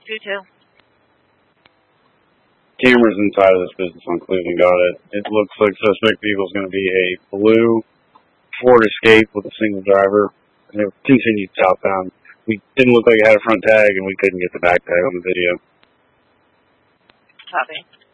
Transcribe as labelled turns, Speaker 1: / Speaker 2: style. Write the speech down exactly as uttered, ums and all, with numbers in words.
Speaker 1: two two.
Speaker 2: Cameras inside of this business on Cleveland got it. It looks like suspect vehicle is going to be a blue Ford Escape with a single driver. And it continued southbound. We didn't look like it had a front tag, and we couldn't get the back tag on the video.
Speaker 1: Copy.